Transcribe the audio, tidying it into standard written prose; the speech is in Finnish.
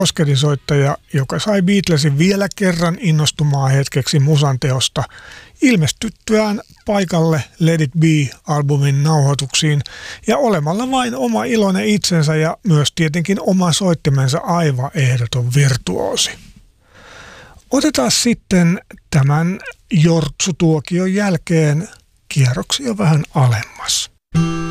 Kosketisoittaja, joka sai Beatlesin vielä kerran innostumaan hetkeksi musanteosta ilmestyttyään paikalle Let It Be-albumin nauhoituksiin ja olemalla vain oma iloinen itsensä ja myös tietenkin oma soittimensa aivan ehdoton virtuoosi. Otetaan sitten tämän jortsutuokion jälkeen kierroksia vähän alemmas.